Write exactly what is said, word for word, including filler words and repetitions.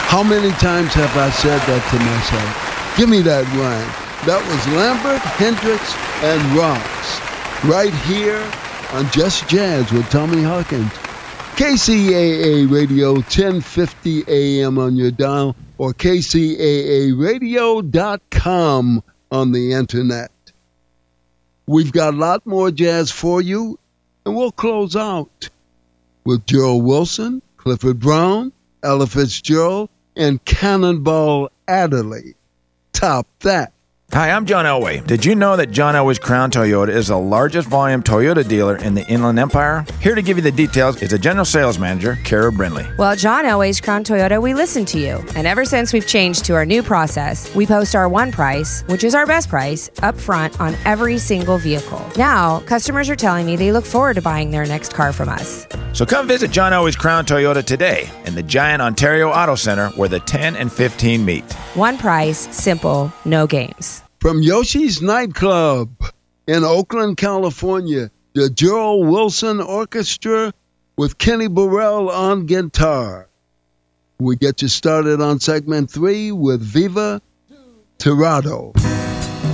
How many times have I said that to myself? Give me that rhyme. That was Lambert, Hendricks, and Rocks. Right here on Just Jazz with Tommy Hawkins. K C A A Radio, ten fifty A M on your dial, or K C A A radio dot com on the internet. We've got a lot more jazz for you, and we'll close out with Gerald Wilson, Clifford Brown, Ella Fitzgerald, and Cannonball Adderley. Top that. Hi, I'm John Elway. Did you know that John Elway's Crown Toyota is the largest volume Toyota dealer in the Inland Empire? Here to give you the details is the General Sales Manager, Kara Brindley. Well, John Elway's Crown Toyota, we listen to you. And ever since we've changed to our new process, we post our one price, which is our best price, up front on every single vehicle. Now, customers are telling me they look forward to buying their next car from us. So come visit John Elway's Crown Toyota today in the Giant Ontario Auto Center where the ten and fifteen meet. One price, simple, no games. From Yoshi's Nightclub in Oakland, California, the Gerald Wilson Orchestra with Kenny Burrell on guitar. We get you started on segment three with Viva Tirado.